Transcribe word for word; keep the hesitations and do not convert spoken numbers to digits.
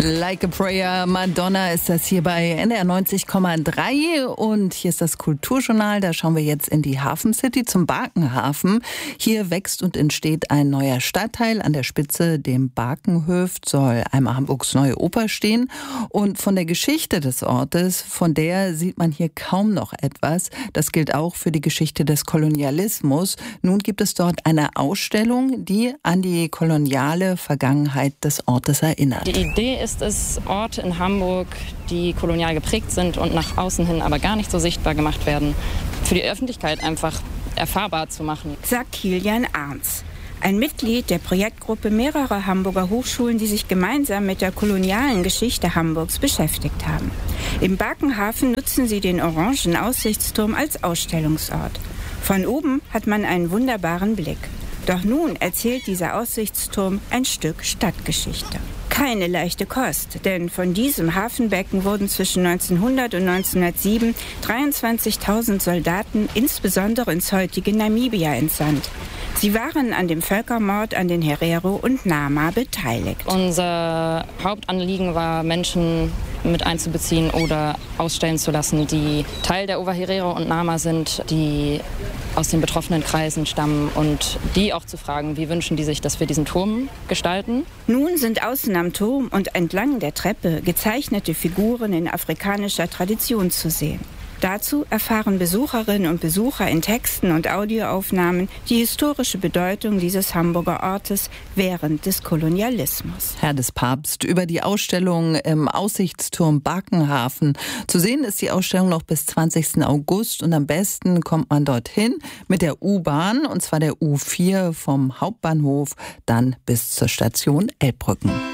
Like a Prayer, Madonna ist das hier bei N D R neunzig Komma drei und hier ist das Kulturjournal. Da schauen wir jetzt in die Hafen City zum Barkenhafen. Hier wächst und entsteht ein neuer Stadtteil. An der Spitze, dem Barkenhöft, soll einmal Hamburgs neue Oper stehen. Und von der Geschichte des Ortes, von der sieht man hier kaum noch etwas. Das gilt auch für die Geschichte des Kolonialismus. Nun gibt es dort eine Ausstellung, die an die koloniale Vergangenheit des Ortes erinnert. Die Idee ist es, Orte in Hamburg, die kolonial geprägt sind und nach außen hin aber gar nicht so sichtbar gemacht werden, für die Öffentlichkeit einfach erfahrbar zu machen. Sagt Kilian Arns, ein Mitglied der Projektgruppe mehrerer Hamburger Hochschulen, die sich gemeinsam mit der kolonialen Geschichte Hamburgs beschäftigt haben. Im Barkenhafen nutzen sie den orangen Aussichtsturm als Ausstellungsort. Von oben hat man einen wunderbaren Blick. Doch nun erzählt dieser Aussichtsturm ein Stück Stadtgeschichte. Keine leichte Kost, denn von diesem Hafenbecken wurden zwischen neunzehnhundert und neunzehnhundertsieben dreiundzwanzigtausend Soldaten insbesondere ins heutige Namibia entsandt. Sie waren an dem Völkermord an den Herero und Nama beteiligt. Unser Hauptanliegen war, Menschen mit einzubeziehen oder ausstellen zu lassen, die Teil der Ovaherero und Nama sind, die aus den betroffenen Kreisen stammen und die auch zu fragen, wie wünschen die sich, dass wir diesen Turm gestalten. Nun sind außen am Turm und entlang der Treppe gezeichnete Figuren in afrikanischer Tradition zu sehen. Dazu erfahren Besucherinnen und Besucher in Texten und Audioaufnahmen die historische Bedeutung dieses Hamburger Ortes während des Kolonialismus. Herr des Papst über die Ausstellung im Aussichtsturm Barkenhafen. Zu sehen ist die Ausstellung noch bis zwanzigsten August und am besten kommt man dorthin mit der U-Bahn, und zwar der U vier vom Hauptbahnhof dann bis zur Station Elbbrücken.